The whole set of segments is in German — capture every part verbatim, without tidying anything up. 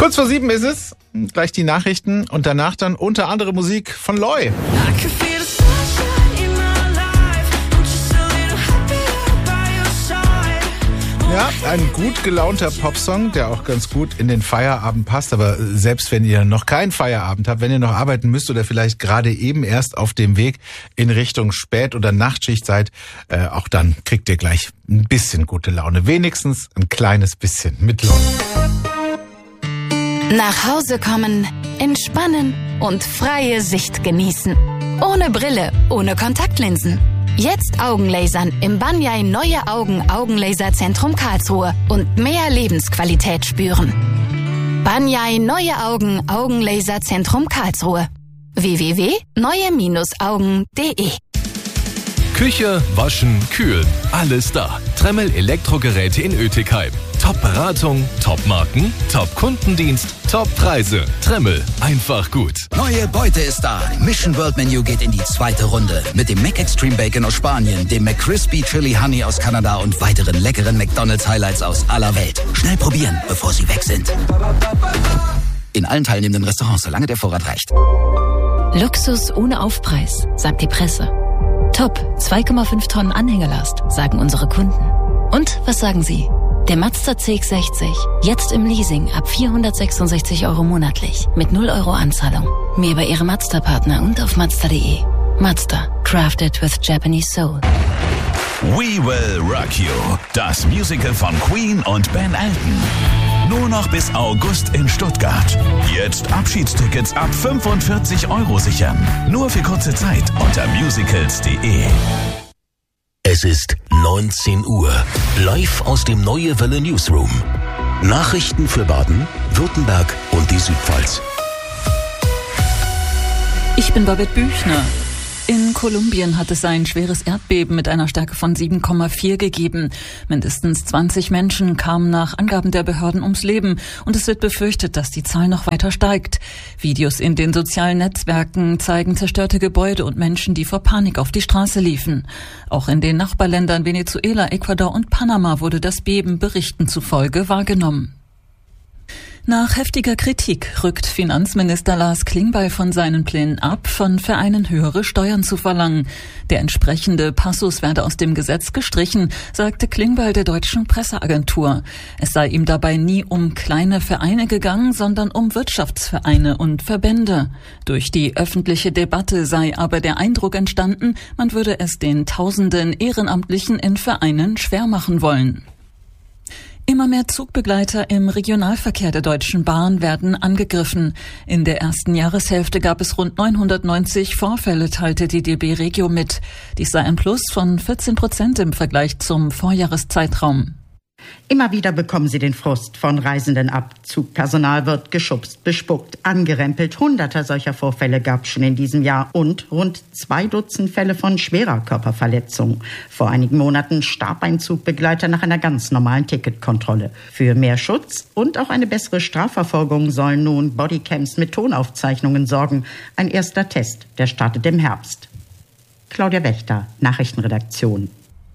Kurz vor sieben ist es, gleich die Nachrichten und danach dann unter anderem Musik von Loy. Ja, ein gut gelaunter Popsong, der auch ganz gut in den Feierabend passt. Aber selbst wenn ihr noch keinen Feierabend habt, wenn ihr noch arbeiten müsst oder vielleicht gerade eben erst auf dem Weg in Richtung Spät- oder Nachtschicht seid, äh, auch dann kriegt ihr gleich ein bisschen gute Laune. Wenigstens ein kleines bisschen mit Loy. Nach Hause kommen, entspannen und freie Sicht genießen. Ohne Brille, ohne Kontaktlinsen. Jetzt Augenlasern im Banyai Neue Augen Augenlaserzentrum Karlsruhe und mehr Lebensqualität spüren. Banyai Neue Augen Augenlaserzentrum Karlsruhe. w w w punkt neue augen punkt de Küche, Waschen, Kühlen, alles da. Tremmel Elektrogeräte in Oetikheim. Top-Beratung, Top-Marken, Top-Kundendienst, Top-Preise. Tremmel, einfach gut. Neue Beute ist da. Mission World Menu geht in die zweite Runde. Mit dem Mac Extreme Bacon aus Spanien, dem McCrispy Chili Honey aus Kanada und weiteren leckeren McDonald's Highlights aus aller Welt. Schnell probieren, bevor sie weg sind. In allen teilnehmenden Restaurants, solange der Vorrat reicht. Luxus ohne Aufpreis, sagt die Presse. Top, zwei Komma fünf Tonnen Anhängelast, sagen unsere Kunden. Und was sagen Sie? Der Mazda C X sechzig, jetzt im Leasing ab vierhundertsechsundsechzig Euro monatlich, mit null Euro Anzahlung. Mehr bei Ihrem Mazda-Partner und auf mazda punkt de. Mazda, crafted with Japanese soul. We Will Rock You, das Musical von Queen und Ben Elton. Nur noch bis August in Stuttgart. Jetzt Abschiedstickets ab fünfundvierzig Euro sichern. Nur für kurze Zeit unter musicals punkt de. Es ist neunzehn Uhr. Live aus dem Neue Welle Newsroom. Nachrichten für Baden, Württemberg und die Südpfalz. Ich bin Babette Büchner. In Kolumbien hat es ein schweres Erdbeben mit einer Stärke von sieben Komma vier gegeben. Mindestens zwanzig Menschen kamen nach Angaben der Behörden ums Leben und es wird befürchtet, dass die Zahl noch weiter steigt. Videos in den sozialen Netzwerken zeigen zerstörte Gebäude und Menschen, die vor Panik auf die Straße liefen. Auch in den Nachbarländern Venezuela, Ecuador und Panama wurde das Beben Berichten zufolge wahrgenommen. Nach heftiger Kritik rückt Finanzminister Lars Klingbeil von seinen Plänen ab, von Vereinen höhere Steuern zu verlangen. Der entsprechende Passus werde aus dem Gesetz gestrichen, sagte Klingbeil der Deutschen Presseagentur. Es sei ihm dabei nie um kleine Vereine gegangen, sondern um Wirtschaftsvereine und Verbände. Durch die öffentliche Debatte sei aber der Eindruck entstanden, man würde es den tausenden Ehrenamtlichen in Vereinen schwer machen wollen. Immer mehr Zugbegleiter im Regionalverkehr der Deutschen Bahn werden angegriffen. In der ersten Jahreshälfte gab es rund neunhundertneunzig Vorfälle, teilte die D B Regio mit. Dies sei ein Plus von vierzehn Prozent im Vergleich zum Vorjahreszeitraum. Immer wieder bekommen sie den Frust von Reisenden ab. Zugpersonal wird geschubst, bespuckt, angerempelt. Hunderter solcher Vorfälle gab es schon in diesem Jahr und rund zwei Dutzend Fälle von schwerer Körperverletzung. Vor einigen Monaten starb ein Zugbegleiter nach einer ganz normalen Ticketkontrolle. Für mehr Schutz und auch eine bessere Strafverfolgung sollen nun Bodycams mit Tonaufzeichnungen sorgen. Ein erster Test, der startet im Herbst. Claudia Wächter, Nachrichtenredaktion.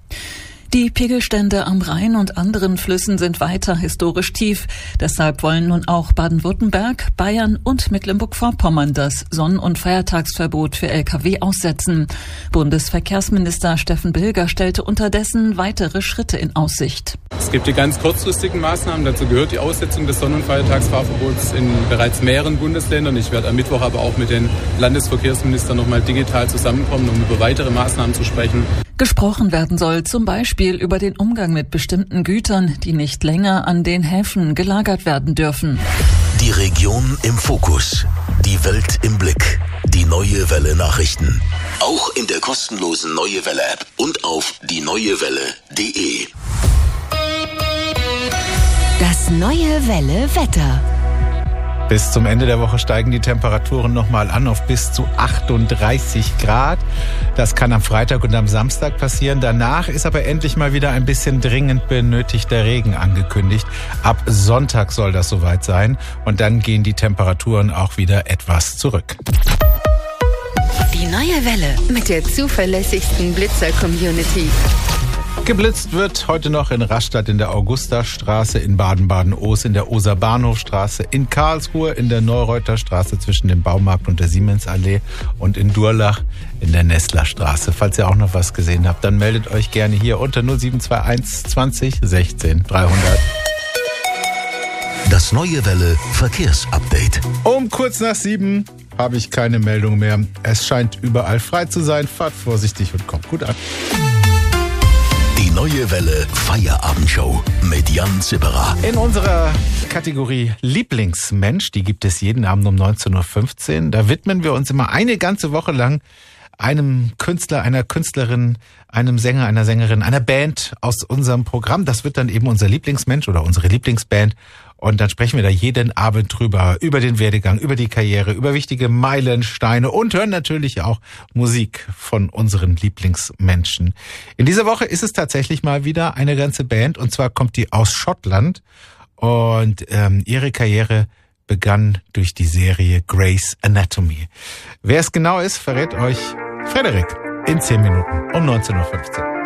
Die Pegelstände am Rhein und anderen Flüssen sind weiter historisch tief. Deshalb wollen nun auch Baden-Württemberg, Bayern und Mecklenburg-Vorpommern das Sonn- und Feiertagsverbot für L K W aussetzen. Bundesverkehrsminister Steffen Bilger stellte unterdessen weitere Schritte in Aussicht. Es gibt die ganz kurzfristigen Maßnahmen. Dazu gehört die Aussetzung des Sonn- und Feiertagsfahrverbots in bereits mehreren Bundesländern. Ich werde am Mittwoch aber auch mit den Landesverkehrsministern noch mal digital zusammenkommen, um über weitere Maßnahmen zu sprechen. Gesprochen werden soll zum Beispiel über den Umgang mit bestimmten Gütern, die nicht länger an den Häfen gelagert werden dürfen. Die Region im Fokus, die Welt im Blick, die Neue Welle Nachrichten. Auch in der kostenlosen Neue Welle App und auf die neue welle punkt de. Das Neue Welle Wetter. Bis zum Ende der Woche steigen die Temperaturen nochmal an auf bis zu achtunddreißig Grad. Das kann am Freitag und am Samstag passieren. Danach ist aber endlich mal wieder ein bisschen dringend benötigter Regen angekündigt. Ab Sonntag soll das soweit sein. Und dann gehen die Temperaturen auch wieder etwas zurück. Die Neue Welle mit der zuverlässigsten Blitzer-Community. Geblitzt wird heute noch in Rastatt in der Augustastraße, in Baden-Baden-Oos in der Oser Bahnhofstraße, in Karlsruhe in der Neureuter Straße zwischen dem Baumarkt und der Siemensallee und in Durlach in der Nestlerstraße. Falls ihr auch noch was gesehen habt, dann meldet euch gerne hier unter null sieben zwei eins zwanzig sechzehn dreihundert. Das Neue Welle Verkehrsupdate. Um kurz nach sieben habe ich keine Meldung mehr. Es scheint überall frei zu sein. Fahrt vorsichtig und kommt gut an. Die Neue Welle Feierabendshow mit Jan Zipperer. In unserer Kategorie Lieblingsmensch, die gibt es jeden Abend um neunzehn Uhr fünfzehn. Da widmen wir uns immer eine ganze Woche lang einem Künstler, einer Künstlerin, einem Sänger, einer Sängerin, einer Band aus unserem Programm. Das wird dann eben unser Lieblingsmensch oder unsere Lieblingsband. Und dann sprechen wir da jeden Abend drüber, über den Werdegang, über die Karriere, über wichtige Meilensteine und hören natürlich auch Musik von unseren Lieblingsmenschen. In dieser Woche ist es tatsächlich mal wieder eine ganze Band, und zwar kommt die aus Schottland, und ähm, ihre Karriere begann durch die Serie Grey's Anatomy. Wer es genau ist, verrät euch Frederik in zehn Minuten um neunzehn Uhr fünfzehn.